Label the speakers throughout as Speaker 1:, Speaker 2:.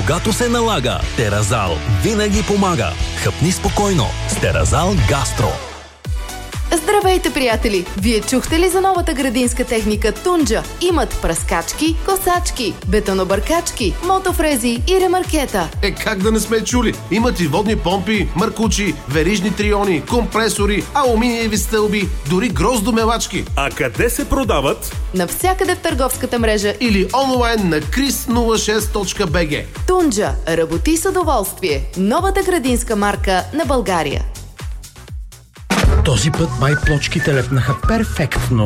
Speaker 1: когато се налага. Теразал винаги помага. Хъпни спокойно с Теразал Гастро.
Speaker 2: Здравейте, приятели! Вие чухте ли за новата градинска техника Тунджа? Имат пръскачки, косачки, бетонобъркачки, мотофрези и ремаркета.
Speaker 3: Как да не сме чули? Имат и водни помпи, маркучи, верижни триони, компресори, алуминиеви стълби, дори гроздомелачки.
Speaker 4: А къде се продават?
Speaker 2: Навсякъде в търговската мрежа
Speaker 3: или онлайн на chris06.bg.
Speaker 2: Тунджа. Работи с удоволствие. Новата градинска марка на България.
Speaker 5: Този път май плочките лепнаха перфектно.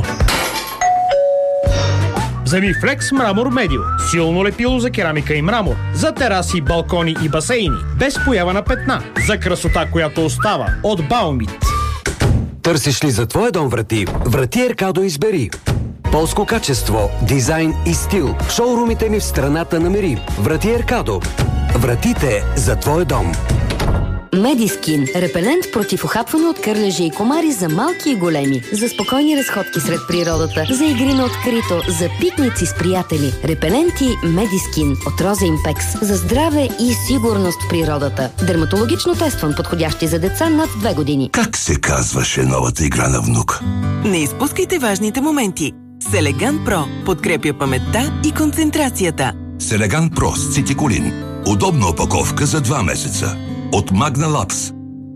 Speaker 5: Вземи Flex Мрамор Медио. Силно лепило за керамика и мрамор. За тераси, балкони и басейни. Без поява на петна. За красота, която остава. От Баумит.
Speaker 6: Търсиш ли за твоя дом врати? Врати Еркадо избери. Полско качество, дизайн и стил. В шоурумите ни в страната намери. Врати Еркадо. Вратите за твоя дом.
Speaker 7: Медискин. Репелент против ухапване от кърлежи и комари за малки и големи. За спокойни разходки сред природата. За игри на открито. За пикници с приятели. Репеленти Медискин от Роза Импекс. За здраве и сигурност в природата. Дерматологично тестван, подходящи за деца над 2 години.
Speaker 8: Как се казваше новата игра на внук?
Speaker 9: Не изпускайте важните моменти. Селеган Про подкрепя паметта и концентрацията.
Speaker 8: Селеган Про с цитиколин. Удобна опаковка за 2 месеца. От Magna Labs.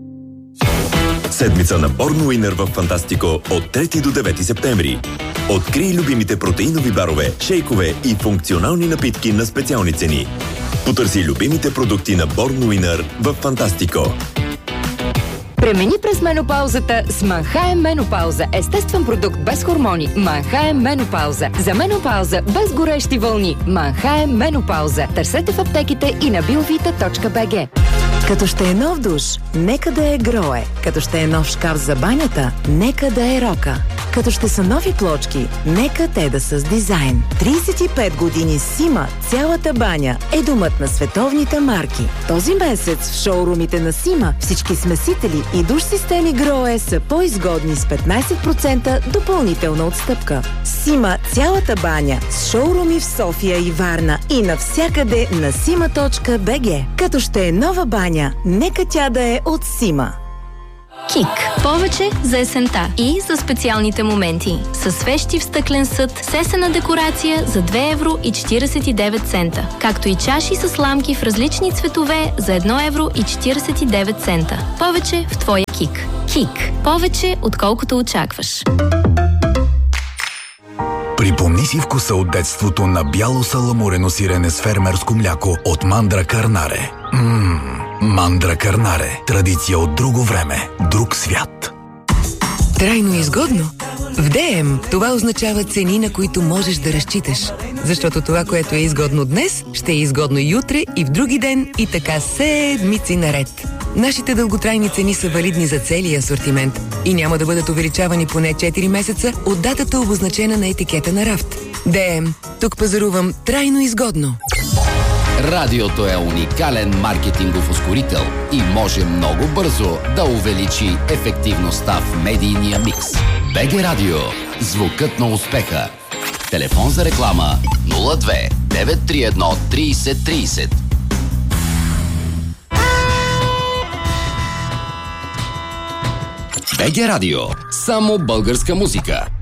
Speaker 10: Седмица на Born Winner в Фантастико от 3 до 9 септември. Открий любимите протеинови барове, шейкове и функционални напитки на специални цени. Потърси любимите продукти на Born Winner в Фантастико.
Speaker 11: Премини през менопаузата с Манхайм Менопауза. Естествен продукт без хормони. Манхайм Менопауза. За менопауза без горещи вълни. Манхайм Менопауза. Търсете в аптеките и на biovita.bg.
Speaker 12: Като ще е нов душ, нека да е Грое. Като ще е нов шкаф за банята, нека да е Рока. Като ще са нови плочки, нека те да са с дизайн. 35 години Сима, цялата баня е домът на световните марки. Този месец в шоурумите на Сима всички смесители и душ системи Грое са по-изгодни с 15% допълнителна отстъпка. Сима, цялата баня с шоуруми в София и Варна и навсякъде на sima.bg. Като ще е нова баня, нека тя да е от Сима.
Speaker 13: КИК. Повече за есента и за специалните моменти. Със свещи в стъклен съд с есенна декорация за 2,49 евро. Както и чаши с ламки в различни цветове за 1,49 евро. Повече в твоя КИК. КИК. Повече отколкото очакваш.
Speaker 8: Припомни си вкуса от детството на бяло саламурено сирене с фермерско мляко от Мандра Карнаре. Мандра Карнаре. Традиция от друго време, друг свят.
Speaker 14: Трайно изгодно? В ДМ това означава цени, на които можеш да разчиташ. Защото това, което е изгодно днес, ще е изгодно и утре, и в други ден, и така седмици наред. Нашите дълготрайни цени са валидни за целия асортимент и няма да бъдат увеличавани поне 4 месеца от датата, обозначена на етикета на рафт. ДМ. Тук пазарувам трайно изгодно.
Speaker 15: Радиото е уникален маркетингов ускорител и може много бързо да увеличи ефективността в медийния микс. БГ Радио. Звукът на успеха. Телефон за реклама 02 931 30 30. БГ Радио. Само българска музика.